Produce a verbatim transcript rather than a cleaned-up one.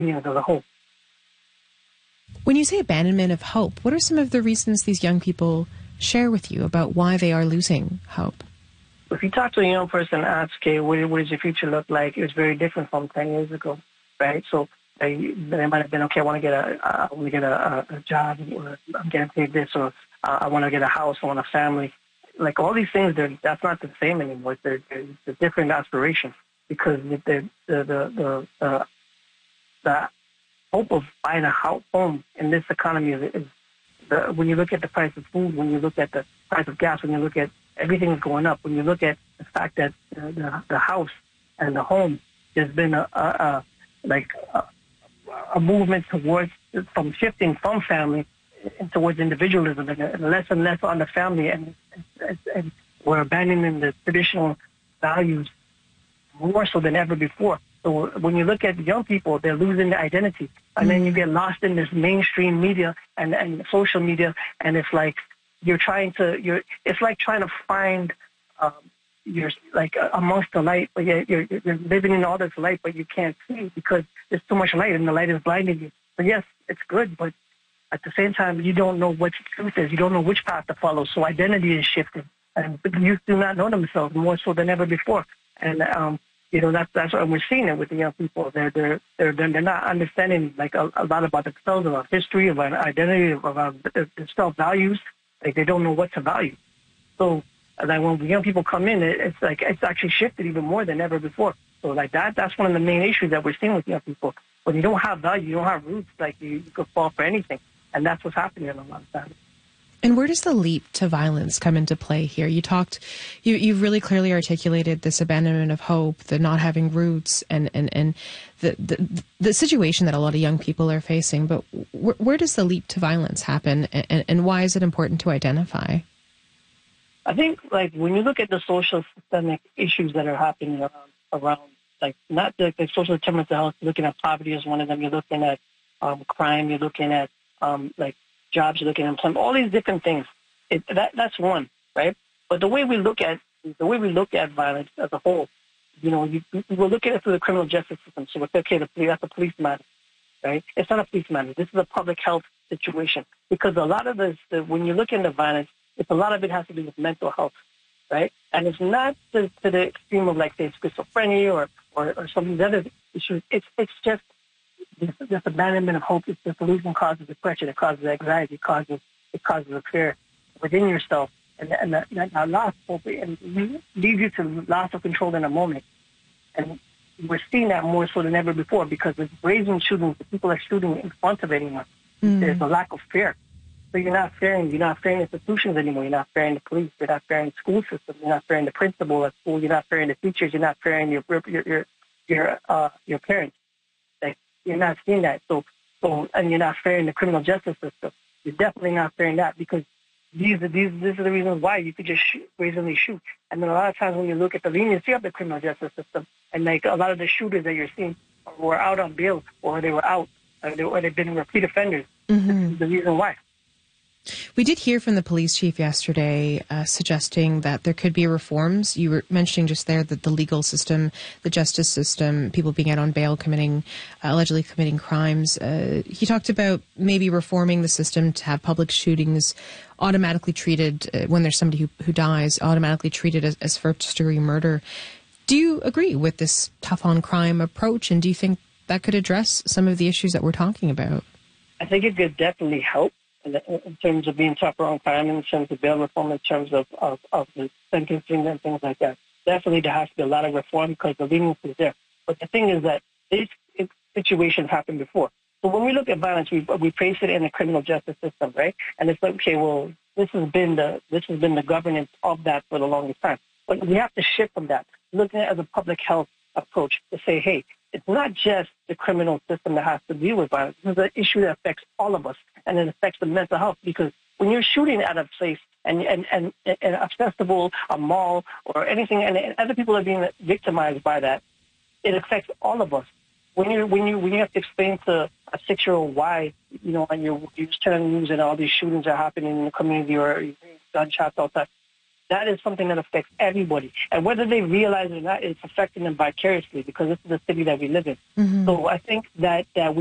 you know, as a whole. When you say abandonment of hope, what are some of the reasons these young people share with you about why they are losing hope? If you talk to a young person and ask, okay, what, what does your future look like? It was very different from ten years ago, right? So they, they might have been, okay, I want to get a, I want to get a, a job, or I'm getting paid this, or uh, I want to get a house, I want a family. Like all these things, they're, that's not the same anymore. They're, they're, they're different aspirations, because the the the the, the, the hope of buying a house, home in this economy is, is the, when you look at the price of food, when you look at the price of gas, when you look at everything is going up, when you look at the fact that uh, the, the house and the home, there's been a, a, a like a, a movement towards from shifting from family and towards individualism, and less and less on the family, and, and, and we're abandoning the traditional values more so than ever before. So when you look at young people, they're losing their identity, and then you get lost in this mainstream media and, and social media, and it's like you're trying to you're it's like trying to find um, you're like amongst the light, but you're, you're you're living in all this light, but you can't see because there's too much light, and the light is blinding you. So yes, it's good, but at the same time, you don't know what the truth is. You don't know which path to follow. So identity is shifting, and the youth do not know themselves more so than ever before. And um, you know that's that's what we're seeing it with the young people. They're they're they're they're not understanding like a, a lot about themselves, about history, about identity, about their self values. Like they don't know what to value. So like when young people come in, it, it's like it's actually shifted even more than ever before. So like that, that's one of the main issues that we're seeing with young people. When you don't have value, you don't have roots, like you, you could fall for anything. And that's what's happening a lot of times. And where does the leap to violence come into play here? You talked, you, you've really clearly articulated this abandonment of hope, the not having roots, and, and, and the, the the situation that a lot of young people are facing. But wh- where does the leap to violence happen, and, and why is it important to identify? I think, like, when you look at the social systemic issues that are happening around, around like, not the, the social determinants of health, looking at poverty as one of them, you're looking at um, crime, you're looking at Um, like jobs, you're looking at employment, all these different things. It, that that's one, right? But the way we look at the way we look at violence as a whole, you know, you, you will look at it through the criminal justice system. So it's okay, the police, that's a police matter, right? It's not a police matter. This is a public health situation, because a lot of this, the, when you look into violence, it's a lot of it has to do with mental health, right? And it's not to, to the extreme of like say schizophrenia or or, or some of these other issues. It's it's just This, this abandonment of hope. It's the delusion causes depression. It causes anxiety. It causes it causes a fear within yourself, and and that, that loss of hope and leads you to loss of control in a moment. And we're seeing that more so than ever before, because with brazen shootings, the people are shooting in front of anyone. Mm. There's a lack of fear. So you're not fearing. You're not fearing institutions anymore. You're not fearing the police. You're not fearing the school system. You're not fearing the principal at school. You're not fearing the teachers. You're not fearing your your your your uh, your parents. You're not seeing that. So, so, and you're not fearing the criminal justice system. You're definitely not fearing that, because these are these these are the reasons why you could just shoot, brazenly shoot. And then a lot of times when you look at the leniency of the criminal justice system, and like a lot of the shooters that you're seeing were out on bail, or they were out, or, they, or they've been repeat offenders. Mm-hmm. This is the reason why. We did hear from the police chief yesterday uh, suggesting that there could be reforms. You were mentioning just there that the legal system, the justice system, people being out on bail committing, uh, allegedly committing crimes. Uh, he talked about maybe reforming the system to have public shootings automatically treated, uh, when there's somebody who, who dies, automatically treated as, as first-degree murder. Do you agree with this tough-on-crime approach, and do you think that could address some of the issues that we're talking about? I think it could definitely help. In, the, in terms of being tougher on crime, in terms of bail reform, in terms of, of, of the sentencing and things like that. Definitely there has to be a lot of reform, because the leniency is there. But the thing is that these situations happened before. So when we look at violence, we we place it in the criminal justice system, right? And it's like, okay, well, this has been the this has been the governance of that for the longest time. But we have to shift from that, looking at it as a public health approach, to say, hey, it's not just the criminal system that has to deal with violence. This is an issue that affects all of us, and it affects the mental health, because when you're shooting at a place and and, and, and a festival, a mall, or anything, and, and other people are being victimized by that, it affects all of us. When you when you when you have to explain to a six-year-old why, you know, and you you just turn the news and all these shootings are happening in the community, or gunshots outside, that is something that affects everybody. And whether they realize it or not, it's affecting them vicariously because this is the city that we live in. Mm-hmm. So I think that, that we